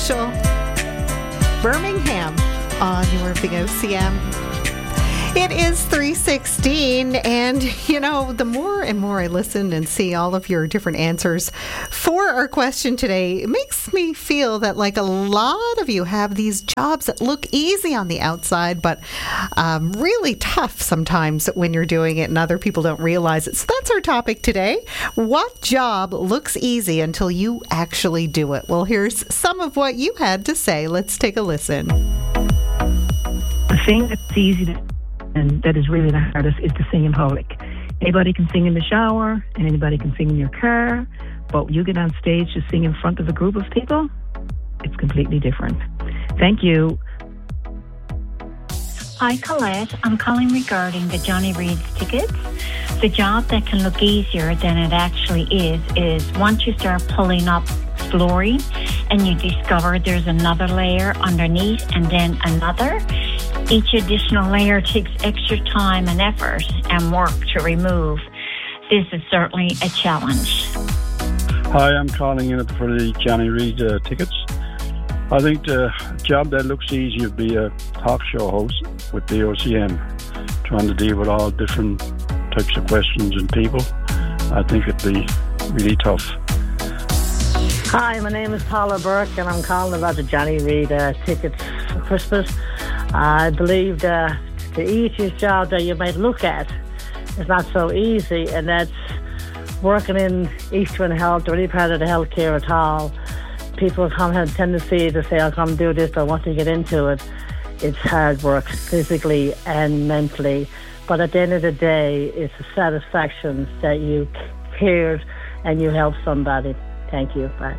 Rachel Birmingham on your Big OCM. It is 3:16, and, the more and more I listen and see all of your different answers for our question today, it makes me feel that, like, a lot of you have these jobs that look easy on the outside, but really tough sometimes when you're doing it, and other people don't realize it. So that's our topic today. What job looks easy until you actually do it? Well, here's some of what you had to say. Let's take a listen. The thing that's easy and that is really the hardest is to sing in public. Anybody can sing in the shower and anybody can sing in your car, but you get on stage to sing in front of a group of people, it's completely different. Thank you. Hi, Colette. I'm calling regarding the Johnny Reid's tickets. The job that can look easier than it actually is once you start pulling up flooring and you discover there's another layer underneath and then another. Each additional layer takes extra time and effort and work to remove. This is certainly a challenge. Hi, I'm calling in for the Johnny Reid tickets. I think the job that looks easy would be a talk show host with the OCM, trying to deal with all different types of questions and people. I think it'd be really tough. Hi, my name is Paula Burke, and I'm calling about the Johnny Reid tickets for Christmas. I believe the easiest job that you might look at is not so easy, and that's working in Eastern Health or any part of the healthcare at all. People have a tendency to say, I'll come do this, but once you get into it, it's hard work physically and mentally. But at the end of the day, it's a satisfaction that you cared and you helped somebody. Thank you. Bye.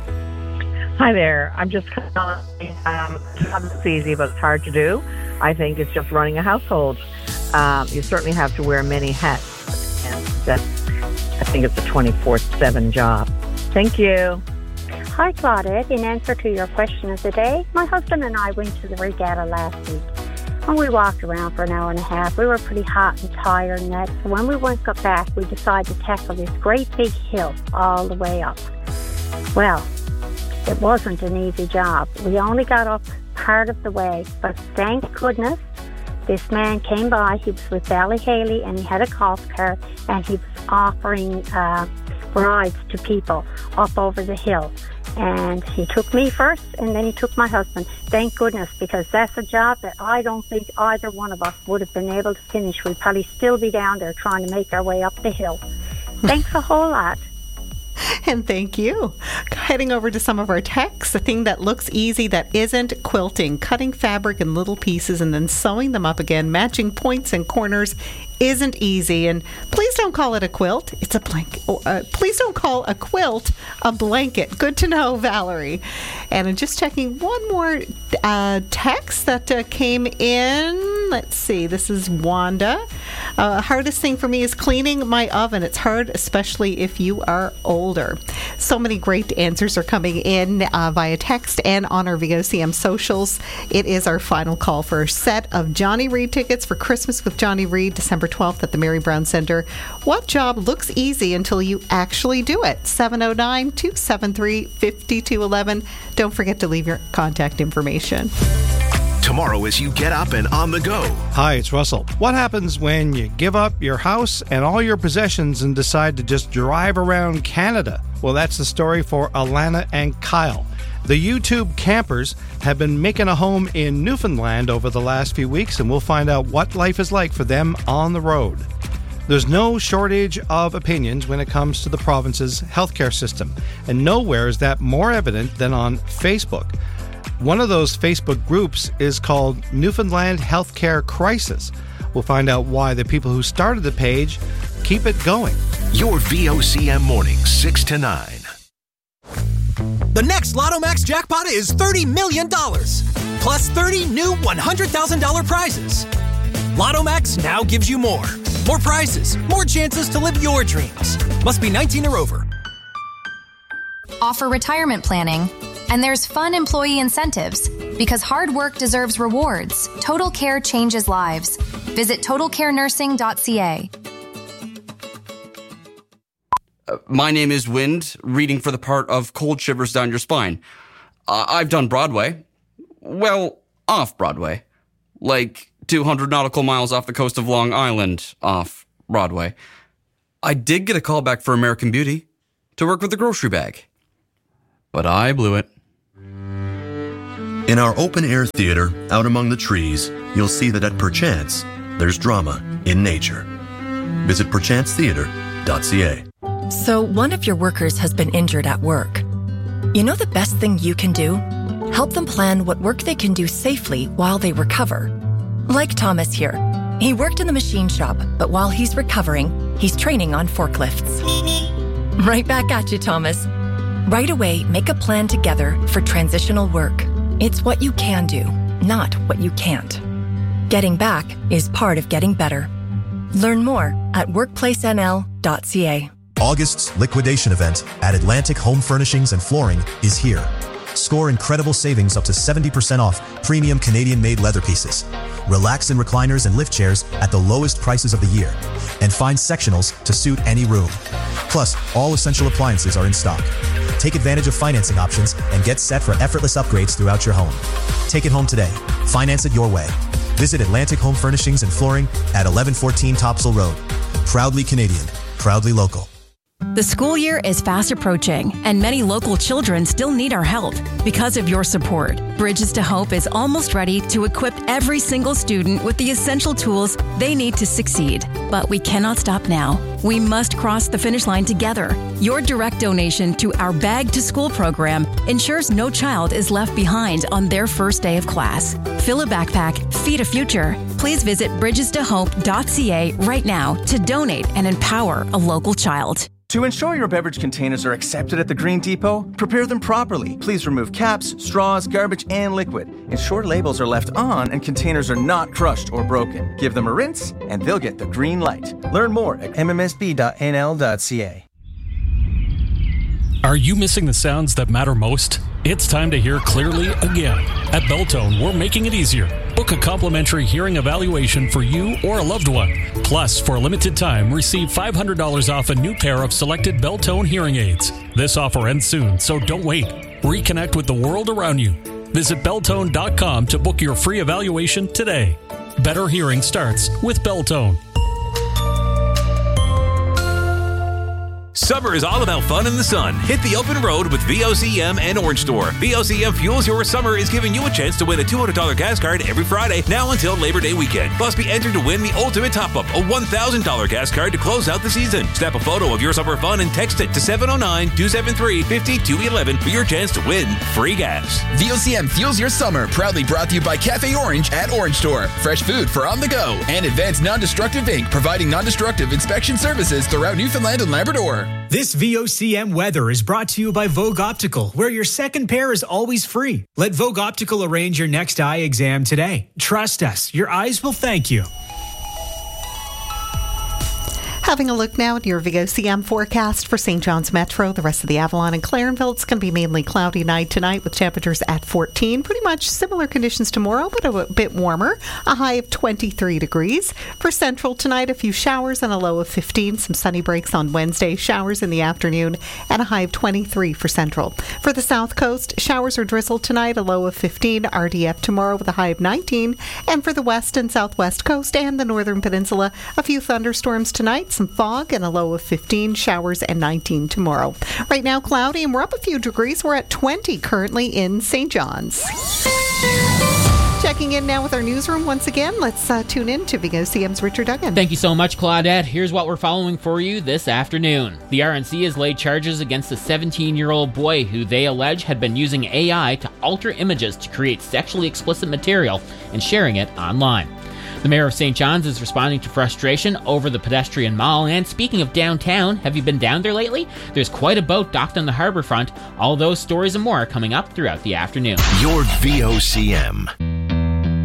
Hi there. I'm just calling. It's easy, but it's hard to do. I think it's just running a household. You certainly have to wear many hats, and I think it's a 24/7 job. Thank you. Hi, Claudette. In answer to your question of the day, my husband and I went to the regatta last week. And we walked around for an hour and a half. We were pretty hot and tired and that. So when we got back, we decided to tackle this great big hill all the way up. Well, it wasn't an easy job. We only got up part of the way, but thank goodness this man came by. He was with Valley Haley and he had a golf cart and he was offering rides to people up over the hill. And he took me first and then he took my husband. Thank goodness, because that's a job that I don't think either one of us would have been able to finish. We'd probably still be down there trying to make our way up the hill. Thanks a whole lot. And thank you. Heading over to some of our texts, a thing that looks easy that isn't: quilting, cutting fabric in little pieces and then sewing them up again, matching points and corners isn't easy. And please don't call it a quilt. It's a blanket. Please don't call a quilt a blanket. Good to know, Valerie. And I'm just checking one more text that came in. Let's see. This is Wanda. Hardest thing for me is cleaning my oven. It's hard, especially if you are older. So many great answers are coming in via text and on our VOCM socials. It is our final call for a set of Johnny Reid tickets for Christmas with Johnny Reid, December 12th at the Mary Brown Center. What job looks easy until you actually do it? 709-273-5211. Don't forget to leave your contact information. Tomorrow as you get up and on the go. Hi, it's Russell. What happens when you give up your house and all your possessions and decide to just drive around Canada? Well, that's the story for Alana and Kyle. The YouTube campers have been making a home in Newfoundland over the last few weeks, and we'll find out what life is like for them on the road. There's no shortage of opinions when it comes to the province's healthcare system, and nowhere is that more evident than on Facebook. One of those Facebook groups is called Newfoundland Healthcare Crisis. We'll find out why the people who started the page keep it going. Your VOCM mornings, 6 to 9. The next Lotto Max jackpot is $30 million, plus 30 new $100,000 prizes. Lotto Max now gives you more. More prizes, more chances to live your dreams. Must be 19 or over. Offer retirement planning. And there's fun employee incentives. Because hard work deserves rewards. Total Care changes lives. Visit totalcarenursing.ca. My name is Wind, reading for the part of Cold Shivers Down Your Spine. I've done Broadway. Well, off Broadway. Like 200 nautical miles off the coast of Long Island, off Broadway. I did get a call back for American Beauty to work with the grocery bag. But I blew it. In our open-air theater, out among the trees, you'll see that at Perchance, there's drama in nature. Visit perchancetheater.ca. So one of your workers has been injured at work. You know the best thing you can do? Help them plan what work they can do safely while they recover. Like Thomas here. He worked in the machine shop, but while he's recovering, he's training on forklifts. Right back at you, Thomas. Right away, make a plan together for transitional work. It's what you can do, not what you can't. Getting back is part of getting better. Learn more at workplacenl.ca. August's liquidation event at Atlantic Home Furnishings and Flooring is here. Score incredible savings up to 70% off premium Canadian-made leather pieces. Relax in recliners and lift chairs at the lowest prices of the year. And find sectionals to suit any room. Plus, all essential appliances are in stock. Take advantage of financing options and get set for effortless upgrades throughout your home. Take it home today. Finance it your way. Visit Atlantic Home Furnishings and Flooring at 1114 Topsail Road. Proudly Canadian. Proudly local. The school year is fast approaching, and many local children still need our help. Because of your support, Bridges to Hope is almost ready to equip every single student with the essential tools they need to succeed. But we cannot stop now. We must cross the finish line together. Your direct donation to our Bag to School program ensures no child is left behind on their first day of class. Fill a backpack, feed a future. Please visit bridgestohope.ca right now to donate and empower a local child. To ensure your beverage containers are accepted at the Green Depot, prepare them properly. Please remove caps, straws, garbage, and liquid. Ensure labels are left on and containers are not crushed or broken. Give them a rinse, and they'll get the green light. Learn more at mmsb.nl.ca. Are you missing the sounds that matter most? It's time to hear clearly again. At Belltone, we're making it easier. Book a complimentary hearing evaluation for you or a loved one. Plus, for a limited time, receive $500 off a new pair of selected Belltone hearing aids. This offer ends soon, so don't wait. Reconnect with the world around you. Visit Belltone.com to book your free evaluation today. Better hearing starts with Belltone. Summer is all about fun in the sun. Hit the open road with VOCM and Orange Store. VOCM Fuels Your Summer is giving you a chance to win a $200 gas card every Friday, now until Labor Day weekend. Plus, be entered to win the ultimate top-up, a $1,000 gas card to close out the season. Snap a photo of your summer fun and text it to 709-273-5211 for your chance to win free gas. VOCM Fuels Your Summer, proudly brought to you by Cafe Orange at Orange Store. Fresh food for on the go. And Advanced Non-Destructive Inc., providing non-destructive inspection services throughout Newfoundland and Labrador. This VOCM weather is brought to you by Vogue Optical, where your second pair is always free. Let Vogue Optical arrange your next eye exam today. Trust us, your eyes will thank you. Having a look now at your VOCM forecast for St. John's Metro, the rest of the Avalon and Clarenville. It's going to be mainly cloudy night tonight with temperatures at 14. Pretty much similar conditions tomorrow, but a bit warmer. A high of 23 degrees. For Central tonight, a few showers and a low of 15. Some sunny breaks on Wednesday, showers in the afternoon, and a high of 23 for Central. For the South Coast, showers or drizzle tonight, a low of 15. RDF tomorrow with a high of 19. And for the West and Southwest Coast and the Northern Peninsula, a few thunderstorms tonight. Some fog and a low of 15, showers and 19 tomorrow. Right now, cloudy, and we're up a few degrees. We're at 20 currently in St. John's. Checking in now with our newsroom once again. Let's tune in to VOCM's Richard Duggan. Thank you so much, Claudette. Here's what we're following for you this afternoon. The RNC has laid charges against a 17-year-old boy who they allege had been using AI to alter images to create sexually explicit material and sharing it online. The mayor of St. John's is responding to frustration over the pedestrian mall. And speaking of downtown, have you been down there lately? There's quite a boat docked on the harbor front. All those stories and more are coming up throughout the afternoon. Your VOCM.